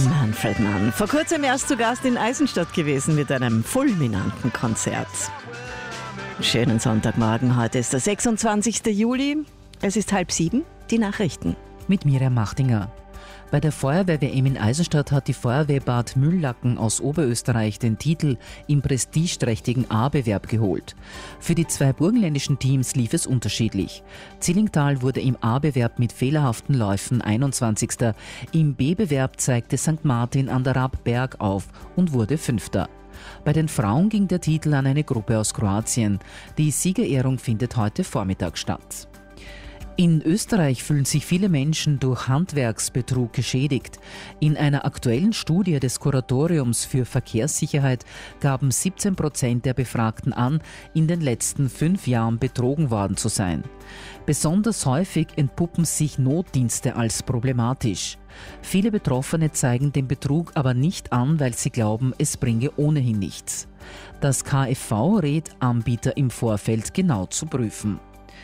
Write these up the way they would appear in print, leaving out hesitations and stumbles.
Manfred Mann, vor kurzem erst zu Gast in Eisenstadt gewesen mit einem fulminanten Konzert. Schönen Sonntagmorgen, heute ist der 26. Juli. Es ist 6:30, die Nachrichten. Mit Miriam Machtinger. Bei der Feuerwehr-WM in Eisenstadt hat die Feuerwehr Bad Müllacken aus Oberösterreich den Titel im prestigeträchtigen A-Bewerb geholt. Für die zwei burgenländischen Teams lief es unterschiedlich. Zillingtal wurde im A-Bewerb mit fehlerhaften Läufen 21. Im B-Bewerb zeigte St. Martin an der Rabberg auf und wurde 5. Bei den Frauen ging der Titel an eine Gruppe aus Kroatien. Die Siegerehrung findet heute Vormittag statt. In Österreich fühlen sich viele Menschen durch Handwerksbetrug geschädigt. In einer aktuellen Studie des Kuratoriums für Verkehrssicherheit gaben 17% der Befragten an, in den letzten 5 Jahren betrogen worden zu sein. Besonders häufig entpuppen sich Notdienste als problematisch. Viele Betroffene zeigen den Betrug aber nicht an, weil sie glauben, es bringe ohnehin nichts. Das KfV rät, Anbieter im Vorfeld genau zu prüfen.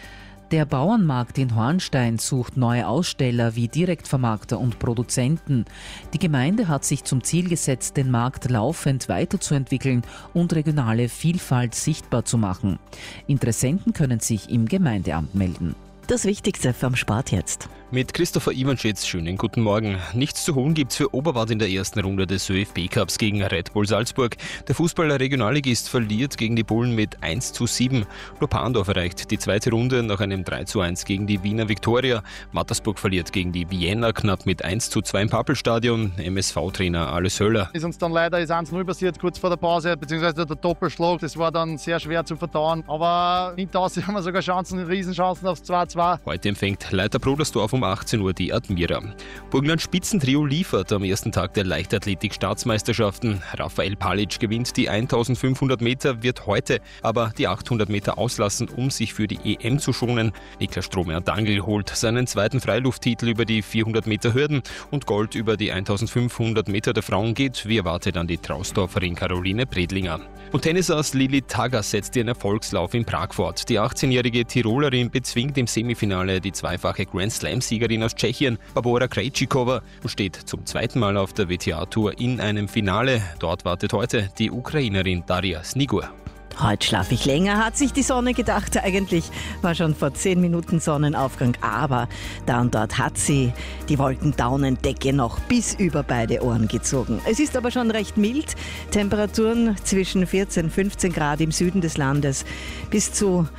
Der Bauernmarkt in Hornstein sucht neue Aussteller wie Direktvermarkter und Produzenten. Die Gemeinde hat sich zum Ziel gesetzt, den Markt laufend weiterzuentwickeln und regionale Vielfalt sichtbar zu machen. Interessenten können sich im Gemeindeamt melden. Das Wichtigste vom Sport jetzt. Mit Christopher Iwanschitz, schönen guten Morgen. Nichts zu holen gibt's für Oberwart in der ersten Runde des ÖFB-Cups gegen Red Bull Salzburg. Der Fußballer-Regionalligist verliert gegen die Bullen mit 1:7. Lopandorf erreicht die zweite Runde nach einem 3:1 gegen die Wiener Viktoria. Mattersburg verliert gegen die Vienna knapp mit 1:2 im Pappelstadion. MSV-Trainer Alois Höller. Ist uns dann leider 1:0 passiert, kurz vor der Pause, beziehungsweise der Doppelschlag. Das war dann sehr schwer zu verdauen. Aber hinter uns haben wir sogar Chancen, Riesenchancen aufs 2:2. Heute empfängt Leiter Brodersdorf um 18 Uhr die Admira. Burgenland Spitzentrio liefert am ersten Tag der Leichtathletik-Staatsmeisterschaften. Raphael Palic gewinnt die 1500 Meter, wird heute aber die 800 Meter auslassen, um sich für die EM zu schonen. Niklas Strohmeyer-Dangl holt seinen zweiten Freilufttitel über die 400 Meter Hürden und Gold über die 1500 Meter der Frauen geht. Wie erwartet an die Trausdorferin Caroline Bredlinger. Und Tennisass Lili Taga setzt ihren Erfolgslauf in Prag fort. Die 18-jährige Tirolerin bezwingt im Semifinale die zweifache Grand Slam-Siegerin aus Tschechien, Barbora Krejcikova, und steht zum zweiten Mal auf der WTA-Tour in einem Finale. Dort wartet heute die Ukrainerin Daria Snigur. Heute schlafe ich länger, hat sich die Sonne gedacht. Eigentlich war schon vor 10 Minuten Sonnenaufgang, aber da und dort hat sie die Wolkendaunendecke noch bis über beide Ohren gezogen. Es ist aber schon recht mild. Temperaturen zwischen 14 und 15 Grad im Süden des Landes, bis zu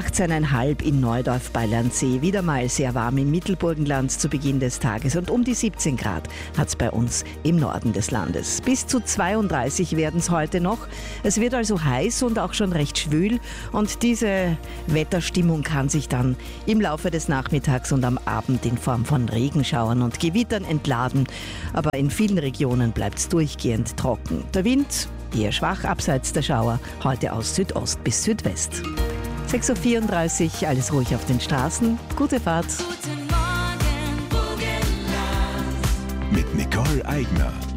18,5 in Neudorf bei Landsee. Wieder mal sehr warm im Mittelburgenland zu Beginn des Tages und um die 17 Grad hat es bei uns im Norden des Landes. Bis zu 32 werden es heute noch. Es wird also heiß und auch schon recht schwül und diese Wetterstimmung kann sich dann im Laufe des Nachmittags und am Abend in Form von Regenschauern und Gewittern entladen. Aber in vielen Regionen bleibt es durchgehend trocken. Der Wind eher schwach abseits der Schauer, heute aus Südost bis Südwest. 6:34 Uhr, alles ruhig auf den Straßen. Gute Fahrt. Guten Morgen, Burgenland. Mit Nicole Eigner.